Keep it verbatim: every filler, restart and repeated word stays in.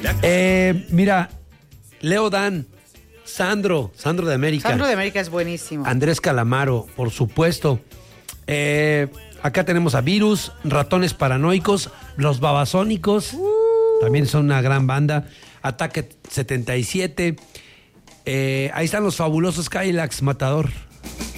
Eh, mira, Leo Dan, Sandro, Sandro de América. Sandro de América es buenísimo. Andrés Calamaro, por supuesto. Eh, acá tenemos a Virus, Ratones Paranoicos, Los Babasónicos, uh. también son una gran banda. Ataque setenta y siete. Eh, ahí están los fabulosos Cadillacs Matador.